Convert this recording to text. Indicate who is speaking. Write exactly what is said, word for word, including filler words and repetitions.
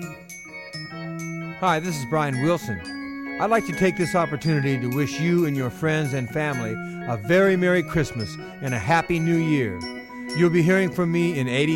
Speaker 1: Hi, this is Brian Wilson. I'd like to take this opportunity to wish you and your friends and family a very Merry Christmas and a Happy New Year. You'll be hearing from me in eighty